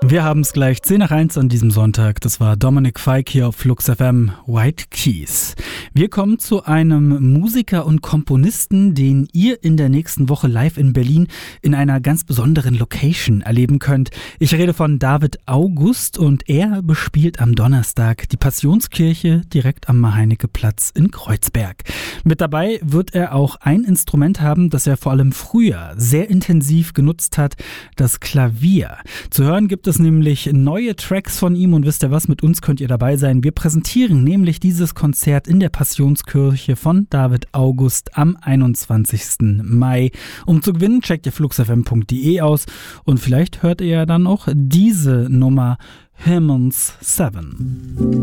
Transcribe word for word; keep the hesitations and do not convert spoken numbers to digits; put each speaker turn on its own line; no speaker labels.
Wir haben es gleich zehn nach eins an diesem Sonntag. Das war Dominic Fike hier auf Flux F M, White Keys. Wir kommen zu einem Musiker und Komponisten, den ihr in der nächsten Woche live in Berlin in einer ganz besonderen Location erleben könnt. Ich rede von David August und er bespielt am Donnerstag die Passionskirche direkt am Mahaineke-Platz in Kreuzberg. Mit dabei wird er auch ein Instrument haben, das er vor allem früher sehr intensiv genutzt hat, das Klavier. Zu hören gibt es nämlich neue Tracks von ihm und wisst ihr was, mit uns könnt ihr dabei sein. Wir präsentieren nämlich dieses Konzert in der Passionskirche von David August am einundzwanzigsten Mai. Um zu gewinnen, checkt ihr fluxfm punkt de aus und vielleicht hört ihr ja dann auch diese Nummer Hymns sieben.